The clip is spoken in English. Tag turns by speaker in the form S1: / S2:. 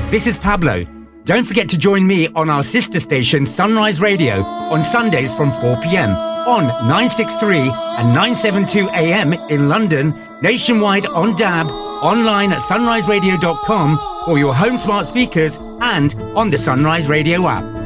S1: this is Pablo. Don't forget to join me on our sister station Sunrise Radio on Sundays from 4pm on 963 and 972 AM in London, nationwide on DAB, online at sunriseradio.com or your home smart speakers and on the Sunrise Radio app.